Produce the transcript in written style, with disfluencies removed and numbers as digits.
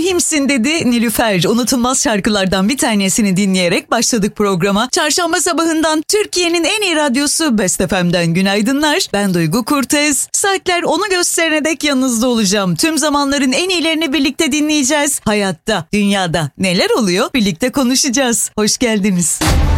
mühimsin dedi Nilüfer. Unutulmaz şarkılardan bir tanesini dinleyerek başladık programa. Çarşamba sabahından Türkiye'nin en iyi radyosu Best FM'den günaydınlar. Ben Duygu Kurtez. Saatler onu gösterene dek yanınızda olacağım. Tüm zamanların en iyilerini birlikte dinleyeceğiz. Hayatta, dünyada neler oluyor birlikte konuşacağız. Hoş geldiniz.